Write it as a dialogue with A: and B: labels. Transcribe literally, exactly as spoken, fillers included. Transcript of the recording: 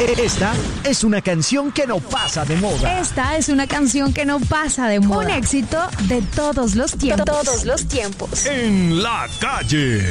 A: Esta es una canción que no pasa de moda.
B: Esta es una canción que no pasa de moda. Un éxito de todos los tiempos.
C: Todos los tiempos.
A: En la calle.